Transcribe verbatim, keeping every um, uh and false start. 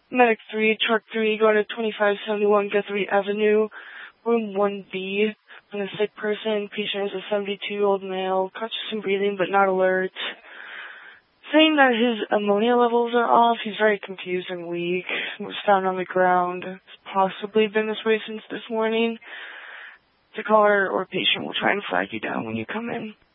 Medic three, Truck three, go to twenty-five seventy-one Guthrie Avenue, Room one B. On a sick person, patient is a seventy-two-year-old male, conscious and breathing but not alert. Saying that his ammonia levels are off, he's very confused and weak, was found on the ground. It's possibly been this way since this morning. The caller or patient will try and flag you down when you come in.